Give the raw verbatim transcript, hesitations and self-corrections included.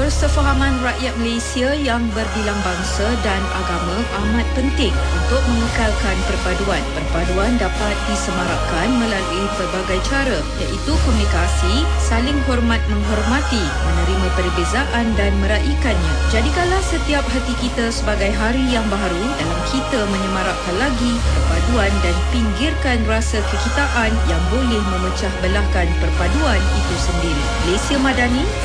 Persefahaman rakyat Malaysia yang berbilang bangsa dan agama amat penting untuk mengekalkan perpaduan. Perpaduan dapat disemarakkan melalui pelbagai cara, iaitu komunikasi, saling hormat menghormati, menerima perbezaan dan meraikannya. Jadikanlah setiap hati kita sebagai hari yang baharu dalam kita menyemarakkan lagi perpaduan dan pinggirkan rasa kekitaan yang boleh memecah belahkan perpaduan itu sendiri. Malaysia Madani,